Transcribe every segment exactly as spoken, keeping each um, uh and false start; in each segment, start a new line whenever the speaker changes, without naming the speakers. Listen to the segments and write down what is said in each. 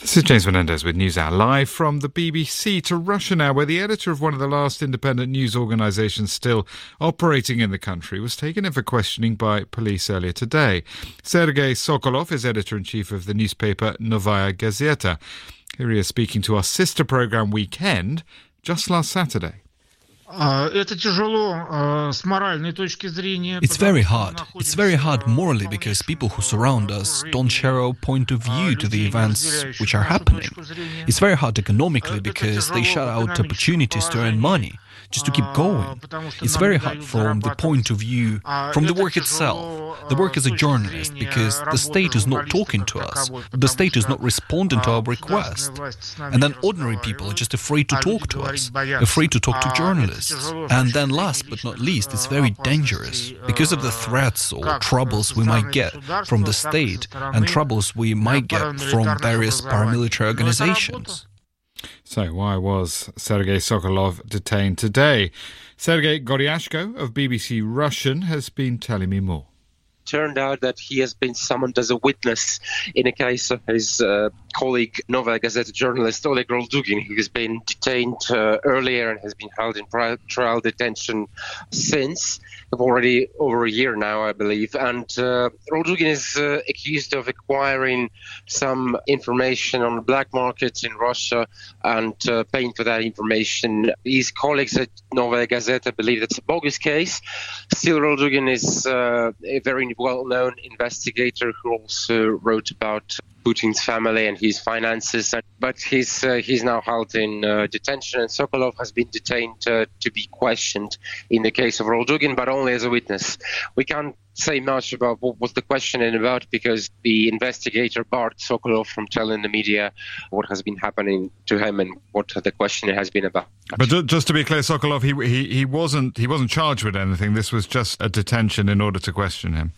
This is James Menendez with NewsHour, live from the B B C to Russia now, where the editor of one of the last independent news organisations still operating in the country was taken in for questioning by police earlier today. Sergei Sokolov is editor-in-chief of the newspaper Novaya Gazeta. Here he is speaking to our sister programme Weekend just last Saturday.
It's
very hard. It's very hard morally because people who surround us don't share our point of view to the events which are happening. It's very hard economically because they shut out opportunities to earn money, just to keep going. It's very hard from the point of view, from the work itself, the work as a journalist, because the state is not talking to us, the state is not responding to our request. And then ordinary people are just afraid to talk to us, afraid to talk to journalists. And then last but not least, it's very dangerous because of the threats or troubles we might get from the state and troubles we might get from various paramilitary organizations.
So why was Sergei Sokolov detained today? Sergei Goryashko of B B C Russian has been telling me more.
Turned out that he has been summoned as a witness in a case of his uh, colleague, Novaya Gazeta journalist Oleg Roldugin, who has been detained uh, earlier and has been held in trial detention since, already over a year now, I believe. And uh, Roldugin is uh, accused of acquiring some information on the black markets in Russia and uh, paying for that information. His colleagues at Novaya Gazeta believe that's a bogus case. Still, Roldugin is uh, a very well-known investigator who also wrote about Putin's family and his finances, but he's uh, he's now held in uh, detention, and Sokolov has been detained uh, to be questioned in the case of Roldugin, but only as a witness. We can't say much about what was the questioning about because the investigator barred Sokolov from telling the media what has been happening to him and what the questioning has been about.
But just to be clear, Sokolov, he he he wasn't he wasn't charged with anything. This was just a detention in order to question him.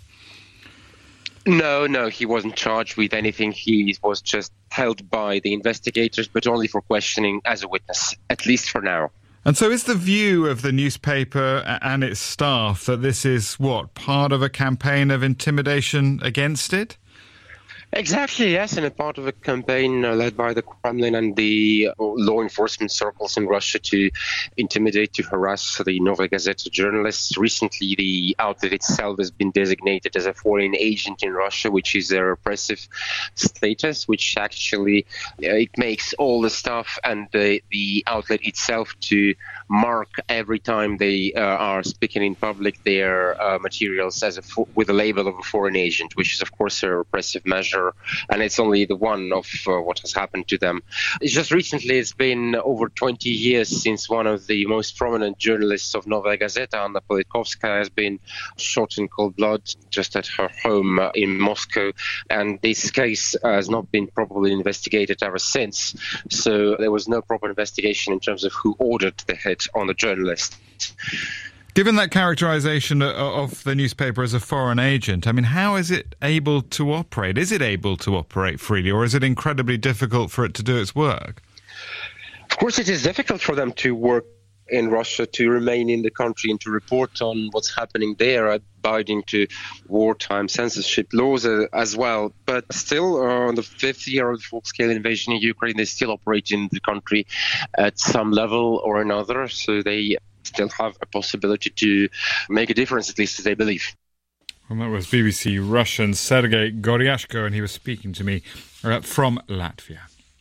No, no, he wasn't charged with anything. He was just held by the investigators, but only for questioning as a witness, at least for now.
And so is the view of the newspaper and its staff that this is, what, part of a campaign of intimidation against it?
Exactly, yes, and a part of a campaign uh, led by the Kremlin and the uh, law enforcement circles in Russia to intimidate, to harass the Novaya Gazeta journalists. Recently, the outlet itself has been designated as a foreign agent in Russia, which is a repressive status, which actually uh, it makes all the staff and the, the outlet itself to mark every time they uh, are speaking in public their uh, materials as a fo- with a label of a foreign agent, which is, of course, a repressive measure. And it's only the one of uh, what has happened to them. It's just recently, it's been over twenty years since one of the most prominent journalists of Novaya Gazeta, Anna Politkovskaya, has been shot in cold blood just at her home uh, in Moscow. And this case uh, has not been properly investigated ever since. So there was no proper investigation in terms of who ordered the hit on the journalist.
Given that characterisation of the newspaper as a foreign agent, I mean, how is it able to operate? Is it able to operate freely, or is it incredibly difficult for it to do its work?
Of course, it is difficult for them to work in Russia, to remain in the country and to report on what's happening there, abiding to wartime censorship laws uh, as well. But still, uh, on the fifth year of the full-scale invasion in Ukraine, they still operate in the country at some level or another. So they still have a possibility to make a difference, at least as they believe.
Well, that was B B C Russian Sergei Goryashko, and he was speaking to me uh, from Latvia.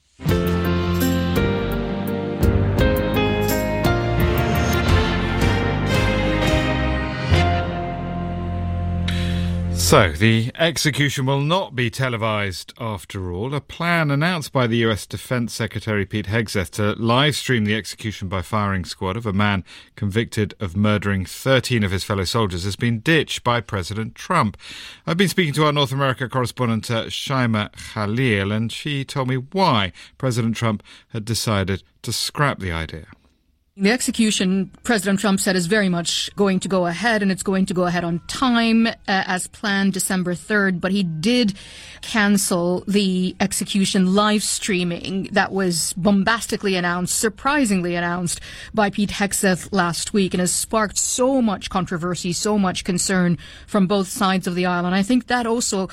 So, the execution will not be televised after all. A plan announced by the U S Defence Secretary Pete Hegseth to live-stream the execution by firing squad of a man convicted of murdering thirteen of his fellow soldiers has been ditched by President Trump. I've been speaking to our North America correspondent uh, Shaima Khalil, and she told me why President Trump had decided to scrap the idea.
The execution, President Trump said, is very much going to go ahead, and it's going to go ahead on time uh, as planned December third. But he did cancel the execution live streaming that was bombastically announced, surprisingly announced by Pete Hegseth last week, and has sparked so much controversy, so much concern from both sides of the aisle. And I think that also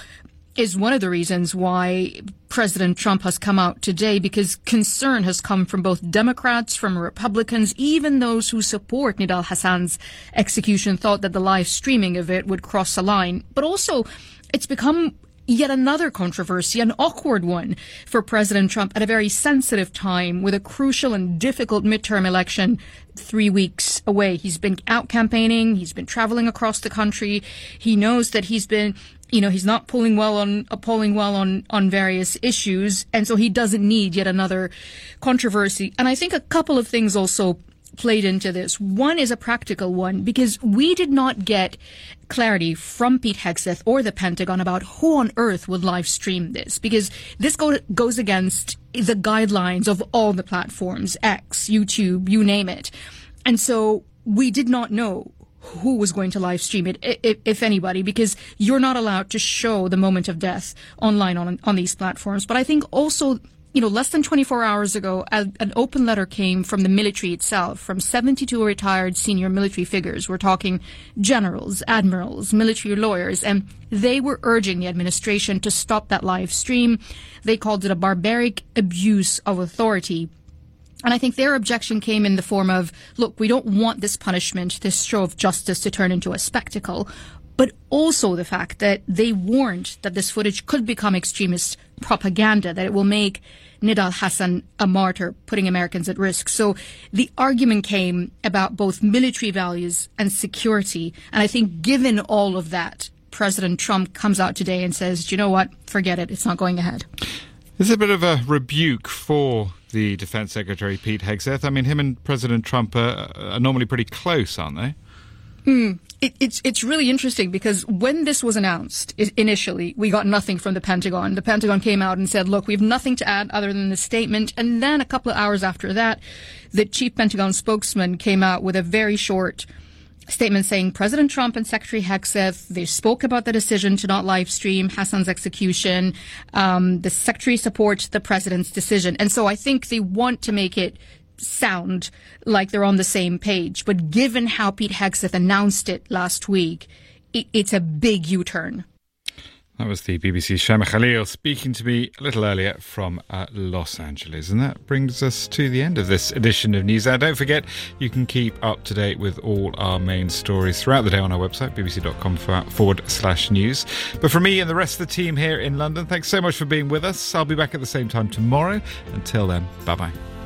is one of the reasons why President Trump has come out today, because concern has come from both Democrats, from Republicans, even those who support Nidal Hassan's execution thought that the live streaming of it would cross a line. But also, it's become yet another controversy, an awkward one for President Trump at a very sensitive time with a crucial and difficult midterm election three weeks away. He's been out campaigning. He's been traveling across the country. He knows that he's been, you know, he's not polling well on, uh, polling well on, on various issues. And so he doesn't need yet another controversy. And I think a couple of things also played into this. One is a practical one, because we did not get clarity from Pete Hegseth or the Pentagon about who on earth would live stream this, because this go, goes against the guidelines of all the platforms, X, YouTube, you name it. And so we did not know who was going to live stream it, if, if anybody, because you're not allowed to show the moment of death online on, on these platforms. But I think also, you know, less than twenty-four hours ago, a, an open letter came from the military itself, from seventy-two retired senior military figures. We're talking generals, admirals, military lawyers, and they were urging the administration to stop that live stream. They called it a barbaric abuse of authority. And I think their objection came in the form of, look, we don't want this punishment, this show of justice to turn into a spectacle, but also the fact that they warned that this footage could become extremist propaganda, that it will make Nidal Hassan a martyr, putting Americans at risk. So the argument came about both military values and security. And I think given all of that, President Trump comes out today and says, do you know what? Forget it. It's not going ahead.
There's a bit of a rebuke for the Defense Secretary, Pete Hegseth. I mean, him and President Trump are, are normally pretty close, aren't they?
Mm. It, it's it's really interesting, because when this was announced I- initially, we got nothing from the Pentagon. The Pentagon came out and said, look, we have nothing to add other than the statement. And then a couple of hours after that, the chief Pentagon spokesman came out with a very short statement saying President Trump and Secretary Hegseth, they spoke about the decision to not live stream Hassan's execution. Um, the secretary supports the president's decision. And so I think they want to make it sound like they're on the same page. But given how Pete Hegseth announced it last week, it, it's a big U-turn.
That was the B B C's Shama Khalil speaking to me a little earlier from uh, Los Angeles. And that brings us to the end of this edition of NewsHour. Don't forget, you can keep up to date with all our main stories throughout the day on our website, bbc.com forward slash news. But from me and the rest of the team here in London, thanks so much for being with us. I'll be back at the same time tomorrow. Until then, bye-bye.